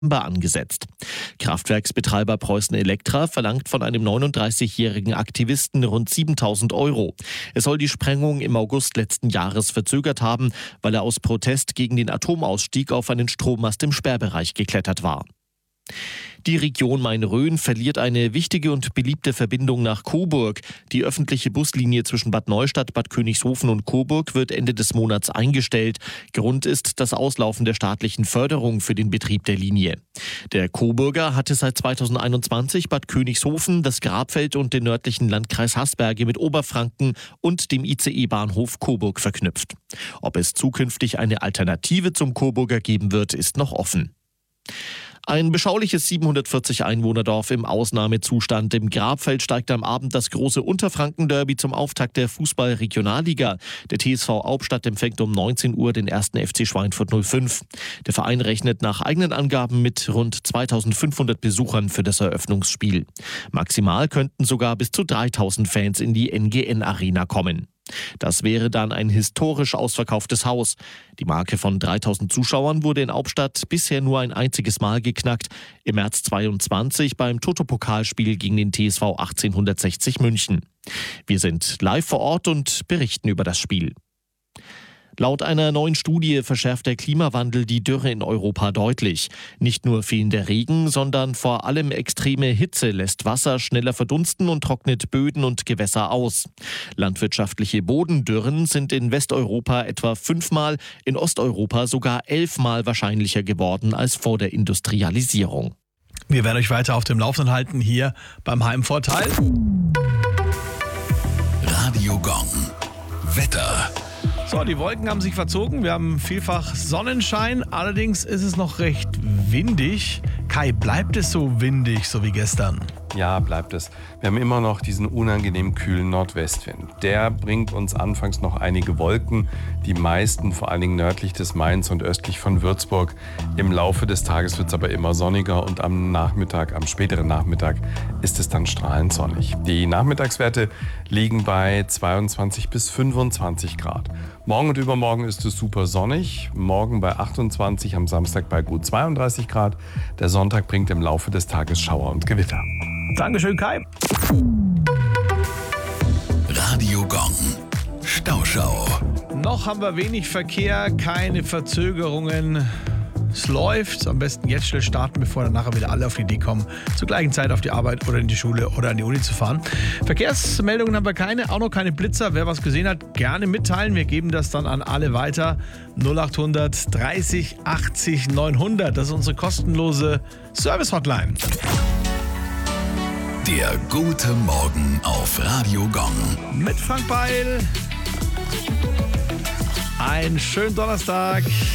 angesetzt. Kraftwerksbetreiber Preußen Elektra verlangt von einem 39-jährigen Aktivisten rund 7.000 €. Er soll die Sprengung im August letzten Jahres verzögert haben, weil er aus Protest gegen den Atomausstieg auf einen Strommast im Sperrbereich geklettert war. Die Region Main-Rhön verliert eine wichtige und beliebte Verbindung nach Coburg. Die öffentliche Buslinie zwischen Bad Neustadt, Bad Königshofen und Coburg wird Ende des Monats eingestellt. Grund ist das Auslaufen der staatlichen Förderung für den Betrieb der Linie. Der Coburger hatte seit 2021 Bad Königshofen, das Grabfeld und den nördlichen Landkreis Haßberge mit Oberfranken und dem ICE-Bahnhof Coburg verknüpft. Ob es zukünftig eine Alternative zum Coburger geben wird, ist noch offen. Ein beschauliches 740 Einwohnerdorf im Ausnahmezustand. Im Grabfeld steigt am Abend das große Unterfranken-Derby zum Auftakt der Fußball-Regionalliga. Der TSV Aubstadt empfängt um 19 Uhr den 1. FC Schweinfurt 05. Der Verein rechnet nach eigenen Angaben mit rund 2.500 Besuchern für das Eröffnungsspiel. Maximal könnten sogar bis zu 3.000 Fans in die NGN-Arena kommen. Das wäre dann ein historisch ausverkauftes Haus. Die Marke von 3.000 Zuschauern wurde in Aubstadt bisher nur ein einziges Mal geknackt. Im März 2022 beim Toto-Pokalspiel gegen den TSV 1860 München. Wir sind live vor Ort und berichten über das Spiel. Laut einer neuen Studie verschärft der Klimawandel die Dürre in Europa deutlich. Nicht nur fehlender Regen, sondern vor allem extreme Hitze lässt Wasser schneller verdunsten und trocknet Böden und Gewässer aus. Landwirtschaftliche Bodendürren sind in Westeuropa etwa 5-mal, in Osteuropa sogar 11-mal wahrscheinlicher geworden als vor der Industrialisierung. Wir werden euch weiter auf dem Laufenden halten hier beim Heimvorteil. Radio Gong. Wetter. So, die Wolken haben sich verzogen. Wir haben vielfach Sonnenschein. Allerdings ist es noch recht windig. Kai, bleibt es so windig, so wie gestern? Ja, bleibt es. Wir haben immer noch diesen unangenehm kühlen Nordwestwind. Der bringt uns anfangs noch einige Wolken, die meisten vor allen Dingen nördlich des Mains und östlich von Würzburg. Im Laufe des Tages wird es aber immer sonniger und am späteren Nachmittag ist es dann strahlend sonnig. Die Nachmittagswerte liegen bei 22 bis 25 Grad. Morgen und übermorgen ist es super sonnig. Morgen bei 28, am Samstag bei gut 32 Grad. Der Sonntag bringt im Laufe des Tages Schauer und Gewitter. Dankeschön, Kai. Radio Gong. Stauschau. Noch haben wir wenig Verkehr, keine Verzögerungen. Es läuft. Am besten jetzt schnell starten, bevor dann nachher wieder alle auf die Idee kommen, zur gleichen Zeit auf die Arbeit oder in die Schule oder an die Uni zu fahren. Verkehrsmeldungen haben wir keine, auch noch keine Blitzer. Wer was gesehen hat, gerne mitteilen. Wir geben das dann an alle weiter. 0800 30 80 900. Das ist unsere kostenlose Service-Hotline. Der gute Morgen auf Radio Gong. Mit Frank Beil. Einen schönen Donnerstag.